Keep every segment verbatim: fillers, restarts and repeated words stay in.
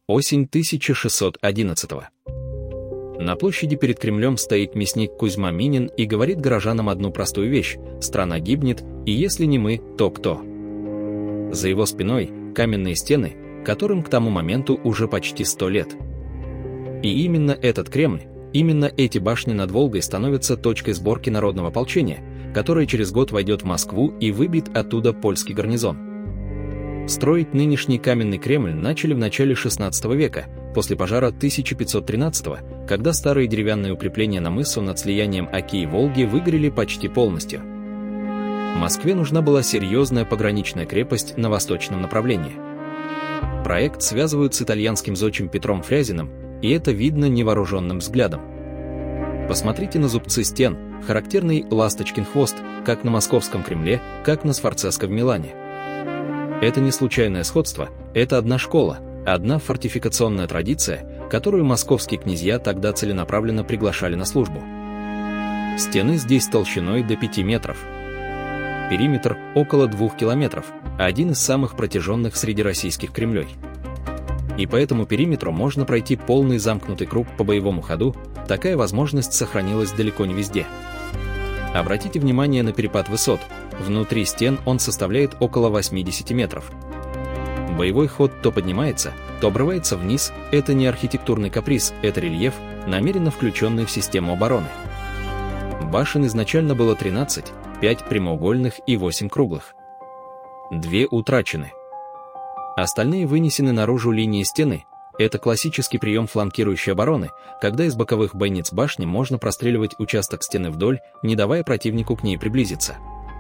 Осень тысяча шестьсот одиннадцатого. На площади перед Кремлем стоит мясник Кузьма Минин и говорит горожанам одну простую вещь: страна гибнет, и если не мы, то кто? За его спиной каменные стены, которым к тому моменту уже почти сто лет. И именно этот Кремль, именно эти башни над Волгой становятся точкой сборки народного ополчения, которое через год войдет в Москву и выбьет оттуда польский гарнизон. Строить нынешний каменный Кремль начали в начале шестнадцатого века, после пожара тысяча пятьсот тринадцатого, когда старые деревянные укрепления на мысу над слиянием Оки и Волги выгорели почти полностью. Москве нужна была серьезная пограничная крепость на восточном направлении. Проект связывают с итальянским зодчим Петром Фрязиным, и это видно невооруженным взглядом. Посмотрите на зубцы стен, характерный ласточкин хвост, как на московском Кремле, как на Сфорцеско в Милане. Это не случайное сходство, это одна школа, одна фортификационная традиция, которую московские князья тогда целенаправленно приглашали на службу. Стены здесь толщиной до пяти метров. Периметр около двух километров, один из самых протяженных среди российских Кремлей. И по этому периметру можно пройти полный замкнутый круг по боевому ходу, такая возможность сохранилась далеко не везде. Обратите внимание на перепад высот, внутри стен он составляет около восьмидесяти метров. Боевой ход то поднимается, то обрывается вниз, это не архитектурный каприз, это рельеф, намеренно включенный в систему обороны. Башен изначально было тринадцать, пять прямоугольных и восемь круглых. Две утрачены. Остальные вынесены наружу линии стены. Это классический прием фланкирующей обороны, когда из боковых бойниц башни можно простреливать участок стены вдоль, не давая противнику к ней приблизиться.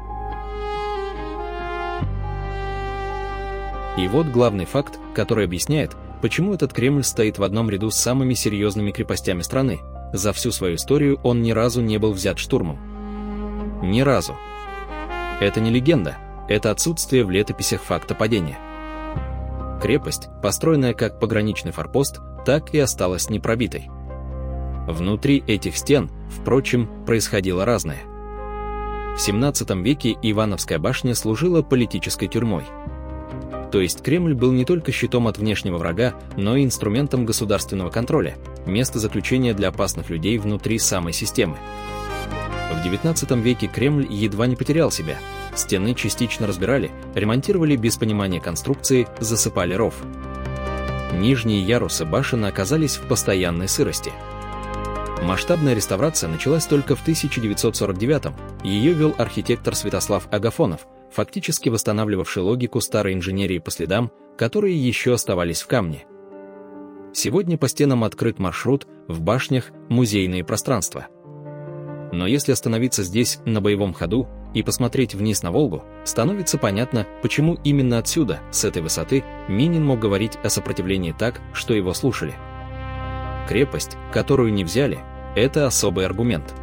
И вот главный факт, который объясняет, почему этот Кремль стоит в одном ряду с самыми серьезными крепостями страны. За всю свою историю он ни разу не был взят штурмом. Ни разу. Это не легенда, это отсутствие в летописях факта падения. Крепость, построенная как пограничный форпост, так и осталась непробитой. Внутри этих стен, впрочем, происходило разное. В семнадцатом веке Ивановская башня служила политической тюрьмой. То есть Кремль был не только щитом от внешнего врага, но и инструментом государственного контроля, место заключения для опасных людей внутри самой системы. В девятнадцатом веке Кремль едва не потерял себя. Стены частично разбирали, ремонтировали без понимания конструкции, засыпали ров. Нижние ярусы башен оказались в постоянной сырости. Масштабная реставрация началась только в тысяча девятьсот сорок девятом, ее вел архитектор Святослав Агафонов, фактически восстанавливавший логику старой инженерии по следам, которые еще оставались в камне. Сегодня по стенам открыт маршрут, в башнях музейные пространства. Но если остановиться здесь, на боевом ходу, и посмотреть вниз на Волгу, становится понятно, почему именно отсюда, с этой высоты, Минин мог говорить о сопротивлении так, что его слушали. Крепость, которую не взяли, это особый аргумент.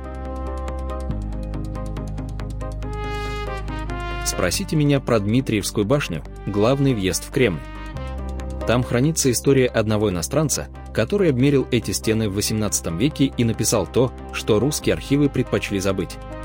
Спросите меня про Дмитриевскую башню, главный въезд в Кремль. Там хранится история одного иностранца, который обмерил эти стены в восемнадцатом веке и написал то, что русские архивы предпочли забыть.